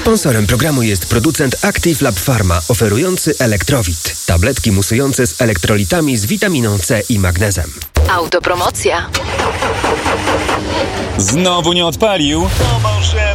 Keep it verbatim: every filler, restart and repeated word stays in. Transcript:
Sponsorem programu jest producent Active Lab Pharma, oferujący Elektrowit. Tabletki musujące z elektrolitami z witaminą C i magnezem. Autopromocja. Znowu nie odpalił? To może